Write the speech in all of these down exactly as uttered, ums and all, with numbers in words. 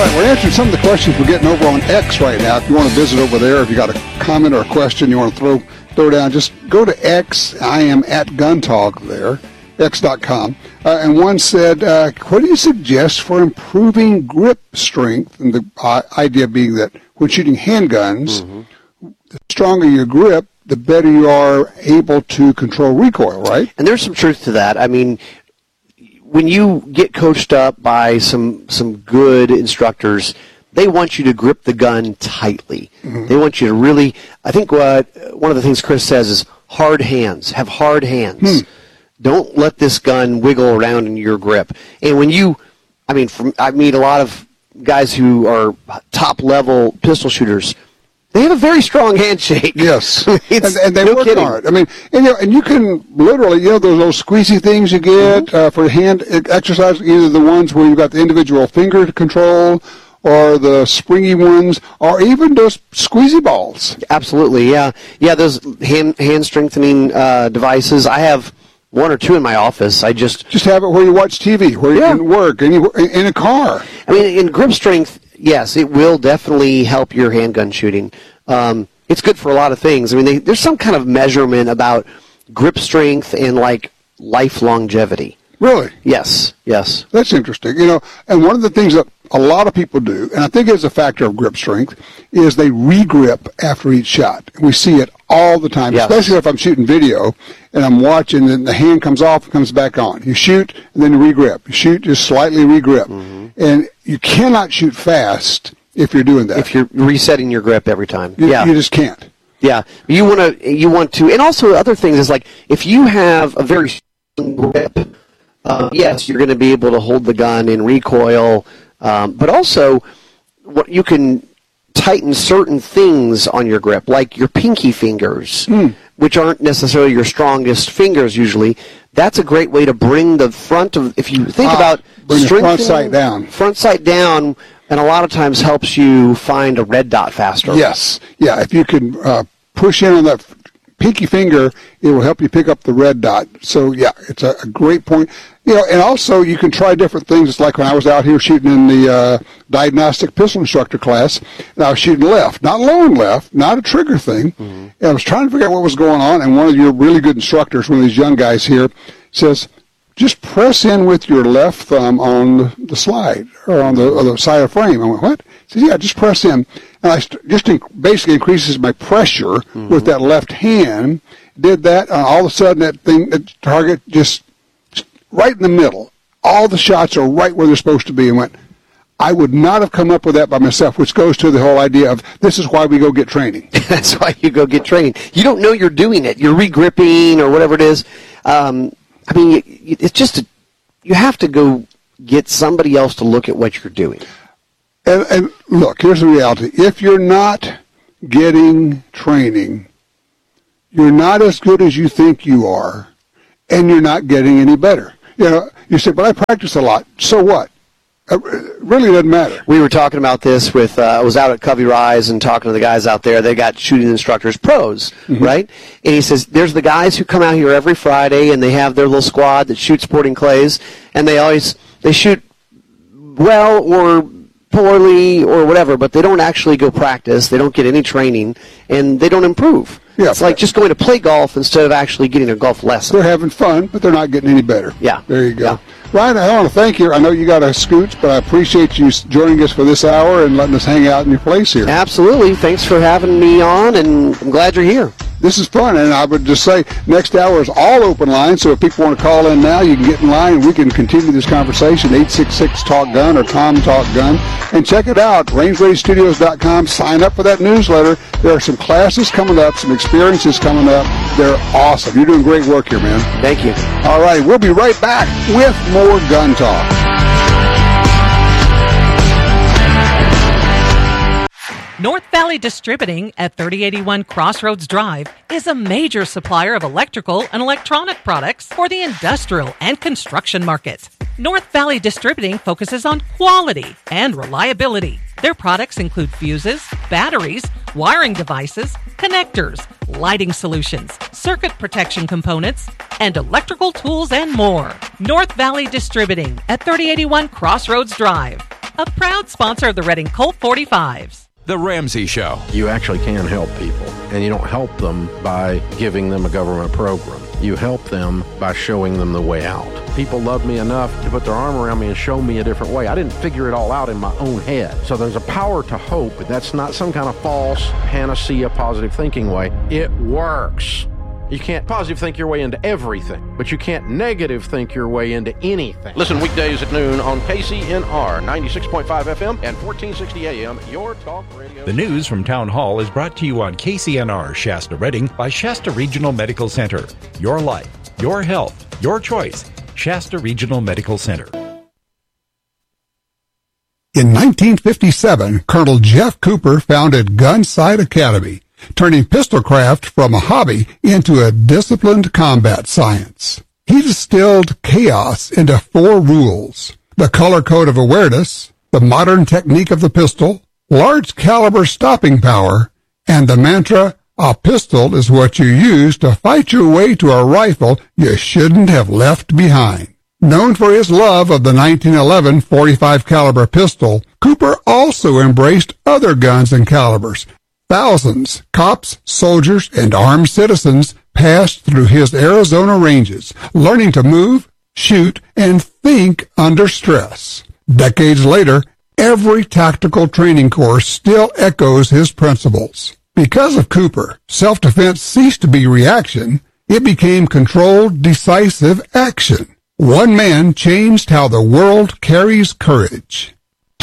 right, we're answering some of the questions we're getting over on X right now. If you want to visit over there, if you got a comment or a question you want to throw throw down, just go to X. I am at Gun Talk there, x dot com. Uh, and one said, uh, what do you suggest for improving grip strength? And the uh, idea being that when shooting handguns, mm-hmm. the stronger your grip, the better you are able to control recoil, right? And there's some truth to that. I mean, when you get coached up by some some good instructors, they want you to grip the gun tightly. Mm-hmm. They want you to really, I think what one of the things Chris says is hard hands. Have hard hands. Hmm. Don't let this gun wiggle around in your grip. And when you, I mean, from, I meet a lot of guys who are top-level pistol shooters. They have a very strong handshake. Yes, and, and they no work kidding. on it. I mean, and you, know, and you can literally, you know, those, those squeezy things you get mm-hmm. uh, for hand exercise, either the ones where you've got the individual finger to control or the springy ones, or even those squeezy balls. Absolutely, yeah. Yeah, those hand, hand strengthening uh, devices. I have one or two in my office. I just... Just have it where you watch T V, where yeah. you can work, anywhere, in a car. I mean, in grip strength, yes, it will definitely help your handgun shooting. Um, it's good for a lot of things. I mean, they, there's some kind of measurement about grip strength and, like, life longevity. Really? Yes, yes. That's interesting. You know, and one of the things that a lot of people do, and I think it's a factor of grip strength, is they re-grip after each shot. We see it all the time, yes. especially if I'm shooting video and I'm watching and the hand comes off and comes back on. You shoot and then you re-grip. You shoot, just slightly re-grip. Mm-hmm. And you cannot shoot fast if you're doing that. If you're resetting your grip every time. You, yeah. you just can't. Yeah. You want to, you want to, and also other things is like, if you have a very strong grip, uh, yes, you're going to be able to hold the gun in recoil, um, but also what you can tighten certain things on your grip, like your pinky fingers, mm. which aren't necessarily your strongest fingers usually. That's a great way to bring the front of, if you think ah, about bring the front sight down. Front sight down, and a lot of times helps you find a red dot faster. Yes. Yeah, if you can uh, push in on that pinky finger, it will help you pick up the red dot. So, yeah, it's a, a great point. You know, and also you can try different things. It's like when I was out here shooting in the uh, diagnostic pistol instructor class, and I was shooting left, not low and left, not a trigger thing. Mm-hmm. And I was trying to figure out what was going on, and one of your really good instructors, one of these young guys here, says, just press in with your left thumb on the, the slide or on the, on the side of the frame. I went, what? He said, yeah, just press in. And I st- just inc- basically increases my pressure mm-hmm. with that left hand. Did that, and all of a sudden that thing, that target just right in the middle. All the shots are right where they're supposed to be. And went, I would not have come up with that by myself, which goes to the whole idea of this is why we go get training. That's why you go get training. You don't know you're doing it. You're re-gripping or whatever it is. Um, I mean, it's just, a, you have to go get somebody else to look at what you're doing. And, and look, here's the reality. If you're not getting training, you're not as good as you think you are, and you're not getting any better. You know, you say, but I practice a lot. So what? It really doesn't matter. We were talking about this with, uh, I was out at Covey Rise and talking to the guys out there. They got shooting instructors, pros, mm-hmm. right? And he says, there's the guys who come out here every Friday and they have their little squad that shoots sporting clays, and they always, they shoot well or poorly or whatever, but they don't actually go practice. They don't get any training, and they don't improve. Yeah, it's like just going to play golf instead of actually getting a golf lesson. They're having fun, but they're not getting any better. Yeah. There you go. Yeah. Ryan, I want to thank you. I know you got a scooch, but I appreciate you joining us for this hour and letting us hang out in your place here. Absolutely. Thanks for having me on, and I'm glad you're here. This is fun, and I would just say next hour is all open line, so if people want to call in now, you can get in line and we can continue this conversation, eight six six talk gun or Tom Talk Gun. And check it out, range ready studios dot com. Sign up for that newsletter. There are some classes coming up, some experiences coming up. They're awesome. You're doing great work here, man. Thank you. All right, we'll be right back with more Gun Talk. North Valley Distributing at thirty eighty-one Crossroads Drive is a major supplier of electrical and electronic products for the industrial and construction market. North Valley Distributing focuses on quality and reliability. Their products include fuses, batteries, wiring devices, connectors, lighting solutions, circuit protection components, and electrical tools and more. North Valley Distributing at thirty eighty-one Crossroads Drive. a proud sponsor of the Reading Colt forty-fives. The Ramsey Show. You actually can help people, and you don't help them by giving them a government program. You help them by showing them the way out. People love me enough to put their arm around me and show me a different way. I didn't figure it all out in my own head. So there's a power to hope, but that's not some kind of false panacea positive thinking way. It works. You can't positive think your way into everything, but you can't negative think your way into anything. Listen weekdays at noon on K C N R ninety-six point five F M and fourteen sixty A M, your talk radio. The news from Town Hall is brought to you on K C N R Shasta Reading by Shasta Regional Medical Center. Your life, your health, your choice. Shasta Regional Medical Center. In nineteen fifty-seven, Colonel Jeff Cooper founded Gunsight Academy, turning pistolcraft from a hobby into a disciplined combat science. He distilled chaos into four rules: the color code of awareness, the modern technique of the pistol, large caliber stopping power, and the mantra, a pistol is what you use to fight your way to a rifle you shouldn't have left behind. Known for his love of the nineteen eleven forty-five caliber pistol, Cooper also embraced other guns and calibers. Thousands, cops, soldiers, and armed citizens passed through his Arizona ranges, learning to move, shoot, and think under stress. Decades later, every tactical training course still echoes his principles. Because of Cooper, self-defense ceased to be reaction. It became controlled, decisive action. One man changed how the world carries courage.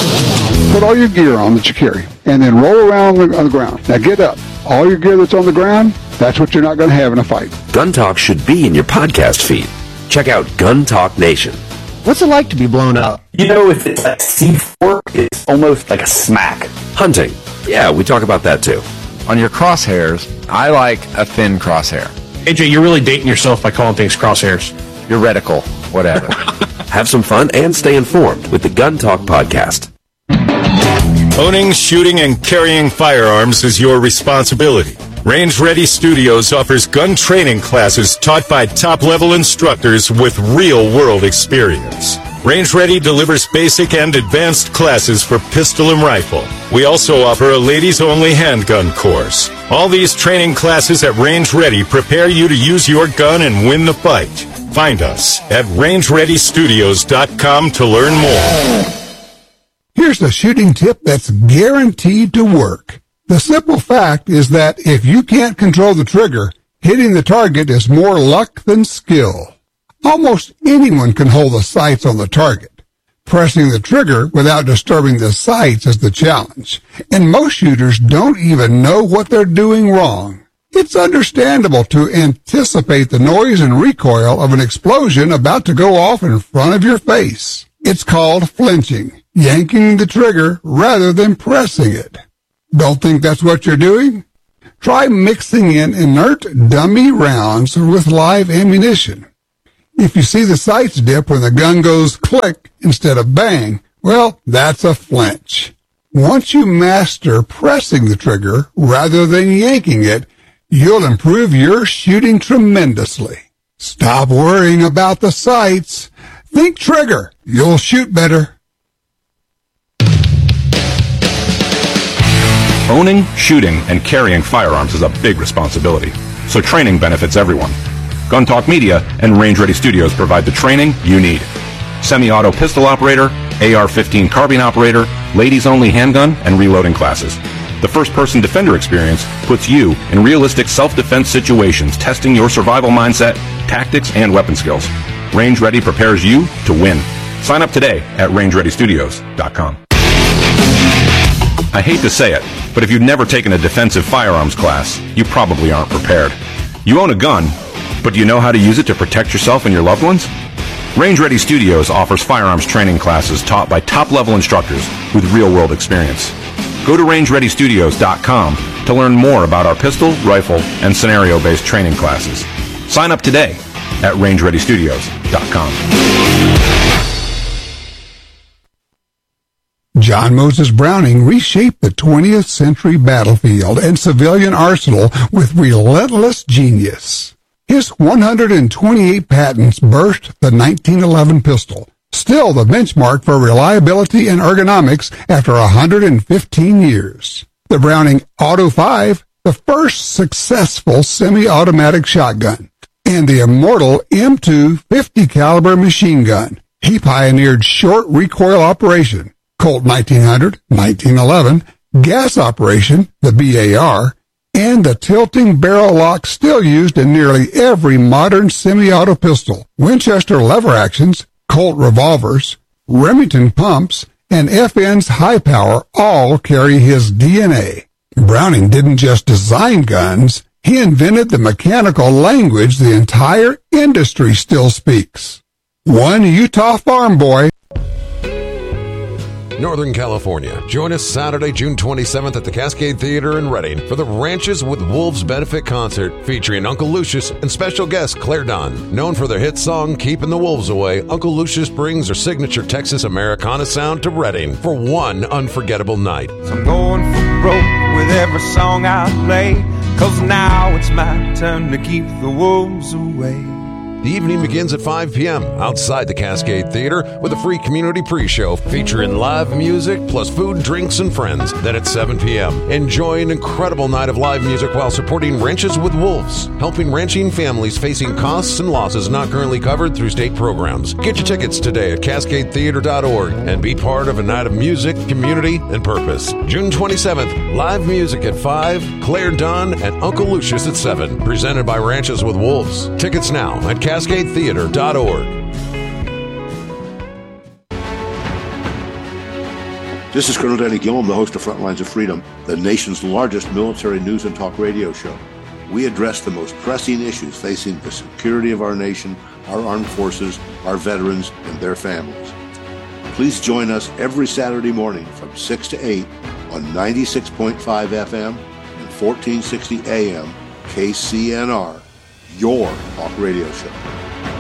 Put all your gear on that you carry, and then roll around on the ground. Now get up. All your gear that's on the ground, that's what you're not going to have in a fight. Gun Talk should be in your podcast feed. Check out Gun Talk Nation. What's it like to be blown up? You know, if it's a C four, it's almost like a smack. Hunting. Yeah, we talk about that too. On your crosshairs, I like a thin crosshair. A J, you're really dating yourself by calling things crosshairs. Your reticle, whatever. Have some fun and stay informed with the Gun Talk podcast. Owning, shooting, and carrying firearms is your responsibility. Range Ready Studios offers gun training classes taught by top-level instructors with real-world experience. Range Ready delivers basic and advanced classes for pistol and rifle. We also offer a ladies-only handgun course. All these training classes at Range Ready prepare you to use your gun and win the fight. Find us at range ready studios dot com to learn more. Here's a shooting tip that's guaranteed to work. The simple fact is that if you can't control the trigger, hitting the target is more luck than skill. Almost anyone can hold the sights on the target. Pressing the trigger without disturbing the sights is the challenge, and most shooters don't even know what they're doing wrong. It's understandable to anticipate the noise and recoil of an explosion about to go off in front of your face. It's called flinching, yanking the trigger rather than pressing it. Don't think that's what you're doing? Try mixing in inert dummy rounds with live ammunition. If you see the sights dip when the gun goes click instead of bang, well, that's a flinch. Once you master pressing the trigger rather than yanking it, you'll improve your shooting tremendously. Stop worrying about the sights. Think trigger. You'll shoot better. Owning, shooting, and carrying firearms is a big responsibility, so training benefits everyone. Gun Talk Media and Range Ready Studios provide the training you need. Semi-auto pistol operator, A R fifteen carbine operator, ladies-only handgun, and reloading classes. The first-person defender experience puts you in realistic self-defense situations, testing your survival mindset, tactics, and weapon skills. Range Ready prepares you to win. Sign up today at range ready studios dot com. I hate to say it, but if you've never taken a defensive firearms class, you probably aren't prepared. You own a gun, but do you know how to use it to protect yourself and your loved ones? Range Ready Studios offers firearms training classes taught by top-level instructors with real-world experience. Go to range ready studios dot com to learn more about our pistol, rifle, and scenario-based training classes. Sign up today at range ready studios dot com. John Moses Browning reshaped the twentieth century battlefield and civilian arsenal with relentless genius. His one hundred twenty-eight patents birthed the nineteen eleven pistol, still the benchmark for reliability and ergonomics after one hundred fifteen years. The Browning Auto five, the first successful semi-automatic shotgun, and the immortal M two fifty caliber machine gun. He pioneered short recoil operation, Colt nineteen hundred, nineteen eleven, gas operation, the B A R, and the tilting barrel lock still used in nearly every modern semi-auto pistol. Winchester lever actions, Colt revolvers, Remington pumps, and F N's high power all carry his D N A. Browning didn't just design guns, he invented the mechanical language the entire industry still speaks. One Utah farm boy. Northern California. Join us Saturday, June twenty-seventh at the Cascade Theater in Redding for the Ranches with Wolves benefit concert featuring Uncle Lucius and special guest Claire Dunn. Known for their hit song Keeping the Wolves Away, Uncle Lucius brings their signature Texas Americana sound to Redding for one unforgettable night. So I'm going for broke with every song I play, 'cause now it's my turn to keep the wolves away. The evening begins at five p.m. outside the Cascade Theater with a free community pre-show featuring live music plus food, drinks, and friends. Then at seven p.m., enjoy an incredible night of live music while supporting Ranches with Wolves, helping ranching families facing costs and losses not currently covered through state programs. Get your tickets today at cascade theater dot org and be part of a night of music, community, and purpose. June twenty-seventh, live music at five, Claire Dunn and Uncle Lucius at seven, presented by Ranches with Wolves. Tickets now at cascade theater dot org. This is Colonel Danny Gillum, the host of Frontlines of Freedom, the nation's largest military news and talk radio show. We address the most pressing issues facing the security of our nation, our armed forces, our veterans, and their families. Please join us every Saturday morning from six to eight on ninety-six point five F M and fourteen sixty A M K C N R, your talk radio show.